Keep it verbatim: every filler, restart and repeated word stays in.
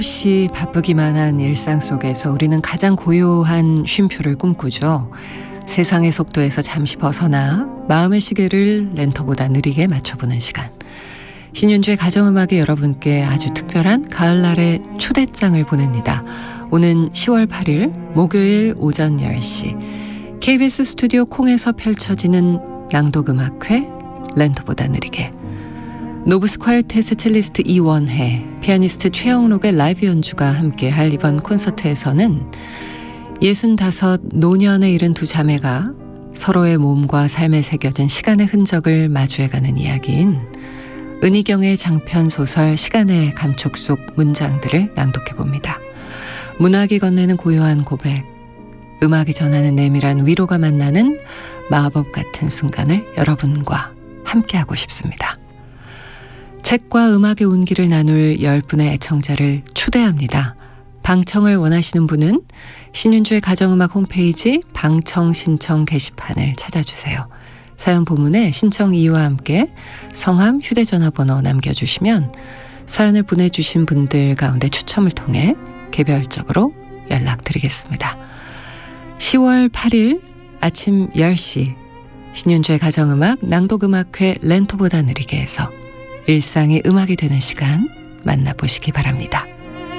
없이 바쁘기만 한 일상 속에서 우리는 가장 고요한 쉼표를 꿈꾸죠. 세상의 속도에서 잠시 벗어나 마음의 시계를 렌터보다 느리게 맞춰보는 시간. 신윤주의 가정음악이 여러분께 아주 특별한 가을날의 초대장을 보냅니다. 오는 시월 팔일 목요일 오전 열 시 케이비에스 스튜디오 콩에서 펼쳐지는 낭독음악회 렌터보다 느리게. 노브스 콰르텟의 첼리스트 이원혜, 피아니스트 최영록의 라이브 연주가 함께할 이번 콘서트에서는 예순다섯 노년에 이른 두 자매가 서로의 몸과 삶에 새겨진 시간의 흔적을 마주해가는 이야기인 은희경의 장편 소설 시간의 감촉 속 문장들을 낭독해봅니다. 문학이 건네는 고요한 고백, 음악이 전하는 내밀한 위로가 만나는 마법 같은 순간을 여러분과 함께하고 싶습니다. 책과 음악의 온기를 나눌 열 분의 애청자를 초대합니다. 방청을 원하시는 분은 신윤주의 가정음악 홈페이지 방청 신청 게시판을 찾아주세요. 사연 보문에 신청 이유와 함께 성함, 휴대전화번호 남겨주시면 사연을 보내주신 분들 가운데 추첨을 통해 개별적으로 연락드리겠습니다. 시월 팔일 아침 열 시 신윤주의 가정음악 낭독음악회 렌터보다 느리게 해서 일상이 음악이 되는 시간 만나보시기 바랍니다.